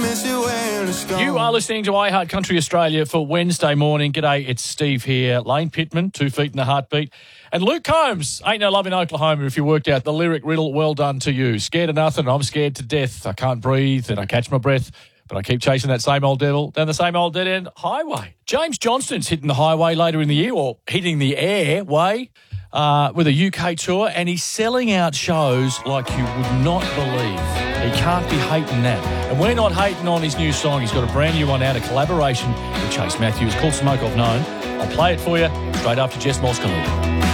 You are listening to iHeart Country Australia for Wednesday morning. G'day, it's Steve here. Lane Pittman, 2 feet in a heartbeat. And Luke Combs, Ain't No Love in Oklahoma, if you worked out the lyric riddle, well done to you. Scared of nothing, I'm scared to death. I can't breathe and I catch my breath, but I keep chasing that same old devil down the same old dead-end highway. James Johnston's hitting the highway later in the year, or hitting the airway, with a UK tour, and he's selling out shows like you would not believe. He can't be hating that. And we're not hating on his new song. He's got a brand new one out, a collaboration with Chase Matthews called Smoke I've Known. I'll play it for you straight after Jess Moss.